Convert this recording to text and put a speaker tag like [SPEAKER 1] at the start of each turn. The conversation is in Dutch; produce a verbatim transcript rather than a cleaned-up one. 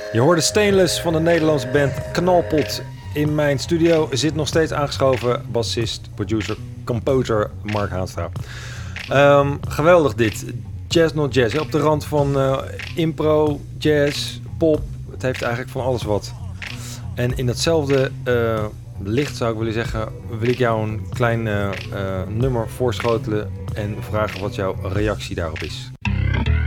[SPEAKER 1] Je hoorde Stainless van de Nederlandse band Knalpot. In mijn studio zit nog steeds aangeschoven bassist, producer, composer Mark Haanstra. Um, geweldig dit. Jazz not jazz. Op de rand van uh, impro, jazz, pop. Het heeft eigenlijk van alles wat. En in datzelfde uh, licht zou ik willen zeggen, wil ik jou een klein uh, uh, nummer voorschotelen en vragen wat jouw reactie daarop is.